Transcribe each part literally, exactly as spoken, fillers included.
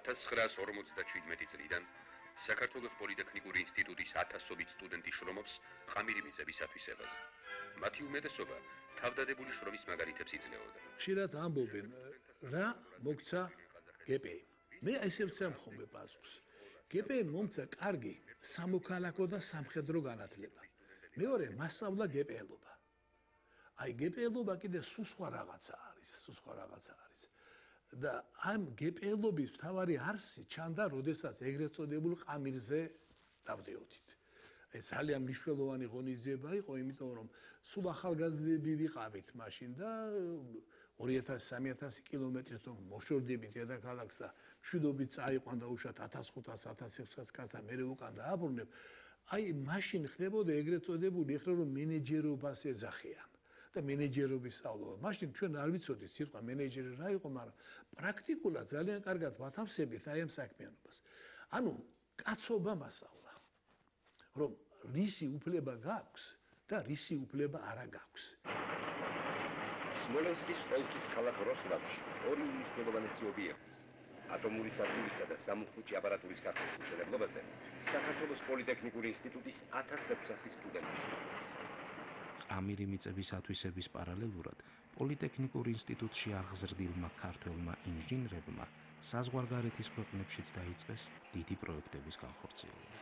ათას ცხრაას ორმოცდაშვიდმეტი წლიდან საქართველოს პოლიტექნიკური ინსტიტუტის ათასობით სტუდენტი შრომობს ყამირი მიწებისათვის ელაზე. მათი უმეტესობა თავდადებული შრომის მაგალითებს იძლეოდა. ხშირად ამბობენ, რა მოგცა გე პე ემ. მე ესე ვცემ ხოლმე პასუხს. გე პე ემ მომცა კარგი სამოქალაქო და სამხედრო განათლება. მეორე მასწავლა გე პე ელობა. აი გე პე ელობა კიდე სულ სხვა რაღაცა არის, სულ სხვა რაღაცა არის. და ამ გე პე ელობის მთავარი არსი ჩანდა, როდესაც ეგრეთ წოდებულ ყამირზე დავდეოდით. ეს ძალიან მნიშვნელოვანი ღონისძიება იყო, იმიტომ რომ სულ ახალგაზრდები ვიყავით მაშინ და ორი ათასი სამი ათასი კილომეტრით რომ მოშორდებით დედაქალაქს და მშვიდობით წაიყვან და უშათ ათას ხუთას ათას ექვსას კაცს და მერე უკან დააბრუნებ. აი მაშინ ხდებოდა ეგრეთ წოდებული ეხლა რომ მენეჯერობას ეძახიან. და მენეჯერობის სწავლობა. მაშინ ჩვენ არ ვიცოდით სიტყვა მენეჯერი რა იყო, მაგრამ პრაქტიკულად ძალიან კარგად ვათავსებთ აი ამ საქმიანობას. ანუ კაცობა მასწავლა, რომ რისი უფლება გაქვს და რისი უფლება არა გაქვს. სმოლენსკის ოლქის ქალაქ როსლავში ორი მნიშვნელოვანი ობიექტის ატომური სადგურისა და სამუხუჭი აპარატურის ქარხნის მშენებლობაზე საქართველოს პოლიტექნიკური ინსტიტუტის ათას ექვსასი სტუდენტი ყამირი მიწების ათვისების პარალელურად პოლიტექნიკურ ინსტიტუტში აღზრდილმა ქართველმა ინჟინრებმა საზღვარგარეთის ქვეყნებშიც დაიწყეს დიდი პროექტების განხორციელება.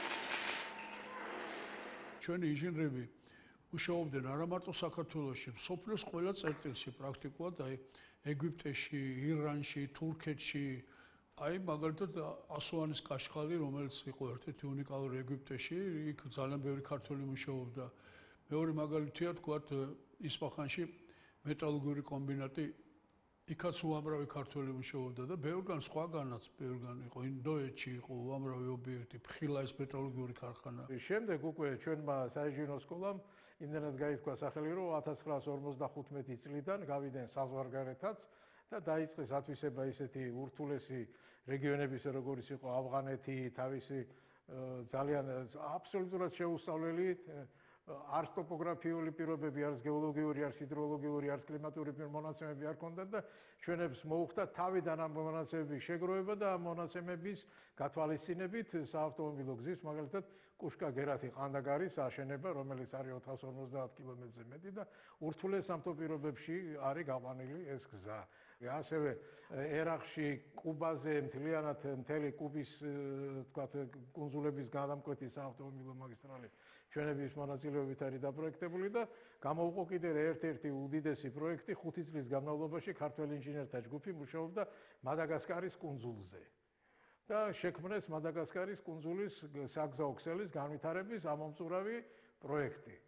ჩვენი ინჟინრები მუშაობდნენ არა მარტო საქართველოში, მსოფლიოს ყველა წერტილში პრაქტიკულად, აი ეგვიპტეში, ირანში, თურქეთში, აი მაგალითად ასუანის კაშხალი, რომელიც იყო ერთ-ერთი უნიკალური ეგვიპტეში, იქ ძალიან ბევრი ქართველი მუშაობდა. მეორე მაგალითია თქვათ ისპაჰანში მეტალურგიული კომბინატი, იქაც უამრავი ქართველი მუშაობდა და ბევრგან სხვაგანაც, ბევრგან იყო ინდოეთში იყო უამრავი ობიექტი, ფხილაის მეტალურგიული ქარხანა. შემდეგ უკვე ჩვენმა საინჟინრო სკოლამ იმდენად გაითქვა სახელი, რომ ათას ცხრაას ორმოცდახუთმეტი წლიდან გავიდნენ საზღვარგარეთაც და დაიწყეს ათვისება ისეთი ურთულესი რეგიონების, როგორიც იყო ავღანეთი, თავისი ძალიან აბსოლუტურად შეუსწავლელი არც ტოპოგრაფიული პირობები, არც გეოლოგიური, არც ჰიდროლოგიური, არც კლიმატური მონაცემები არ ქონდათ და ჩვენებს მოუხდა თავიდან ამ მონაცემების შეგროვება და ამ მონაცემების გათვალისწინებით საავტომობილო გზის, მაგალითად კუშკა-გერათი ყანდაგარის აშენება, რომელიც არის ოთხას ორმოცდაათ კილომეტრზე მეტი და ურთულეს სამთო პირობებში არის გაყვანილი ეს გზა. ასევე ერაყში, კუბაზე, მთლიანად მთელი კუბის თქვათ კუნძულების გადამკვეთი საავტომობილო მაგისტრალი ჩვენების მონაწილეობით არის დაპროექტებული და გამოვყო კიდევ ერთ-ერთი უდიდესი პროექტი ხუთი წლის განმავლობაში ქართველ ინჟინერთა ჯგუფი მუშაობდა მადაგასკარის კუნძულზე. და შექმნეს მადაგასკარის კუნძულის საგზაო ქსელის განვითარების ამომწურავი პროექტი.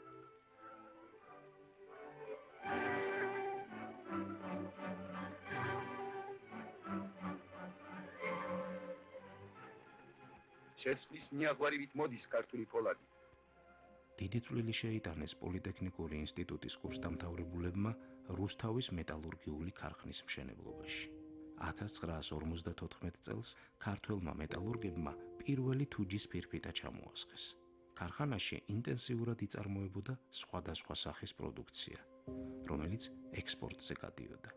შეცვლის მიაღვარივით მოდის ქართული ფოლადი. დიდი წვლილი შეიტანეს პოლიტექნიკური ინსტიტუტის კურსდამთავრებულებმა რუსთავის მეტალურგიული ქარხნის მშენებლობაში. ათას ცხრაას ორმოცდათოთხმეტ წელს ქართველმა მეტალურგებმა პირველი თუჯის ფირფიტა ჩამოასხეს. ქარხანაში ინტენსიურად იწარმოებოდა სხვადასხვა სახის პროდუქცია, რომელიც ექსპორტზე გადიოდა.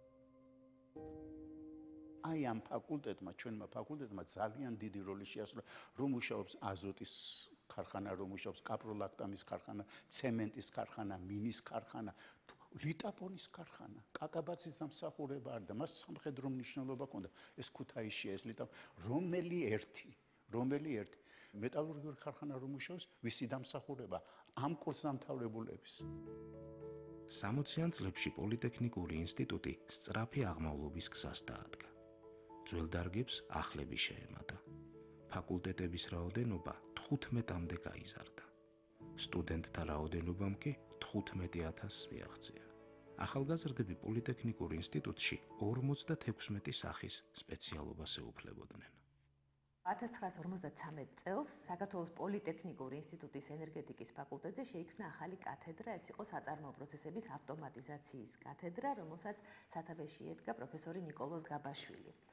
აი ამ ფაკულტეტმა, ჩვენმა ფაკულტეტმა ძალიან დიდი როლი შეასრულა, რომ მუშაობს აზოტის ქარხანა, რომ მუშაობს კაპროლაქტამის ქარხანა, ცემენტის ქარხანა, მინის ქარხანა, ლიტაპონის ქარხანა, კაკაბაცის დამსახურება არ და მას სამხედრო მნიშვნელობა ჰქონდა. ეს ქუთაისშია ეს ლიტაპ, რომელი ერთი, რომელი ერთი მეტალურგიული ქარხანა რომ მუშაობს, ვისი დამსახურება ამ კურსდამთავრებულების. სამოციან წლებში პოლიტექნიკური ინსტიტუტი სწრაფი აღმავლობის გზას დაადგა. ძველ დარგებს ახლები შეემატა. ფაკულტეტების რაოდენობა თხუთმეტამდე გაიზარდა. სტუდენტთა რაოდენობამ კი თხუთმეტი ათასს მიაღწია. ახალგაზრდები პოლიტექნიკურ ინსტიტუტში ორმოცდათექვსმეტი სახის სპეციალობას ეუფლებოდნენ. ათას ცხრაას ორმოცდათვრამეტ წელს საქართველოს პოლიტექნიკური ინსტიტუტის ენერგეტიკის ფაკულტეტზე შეიქმნა ახალი კათედრა, ეს იყო საწარმოო პროცესების ავტომატიზაციის კათედრა, რომელსაც სათავეში ედგა პროფესორი ნიკოლოზ გაბაშვილი.